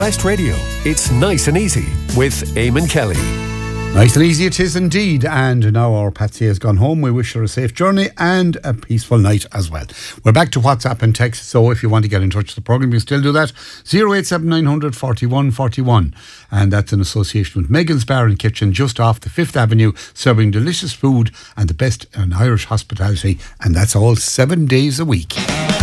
West Radio. It's nice and easy with Eamon Kelly. Nice and easy it is indeed. And now our Patsy has gone home. We wish her a safe journey and a peaceful night as well. We're back to WhatsApp and text, so if you want to get in touch with the programme, you can still do that. 087900 41 41. And that's in association with Megan's Bar and Kitchen, just off the 5th Avenue, serving delicious food and the best in Irish hospitality. And that's all 7 days a week.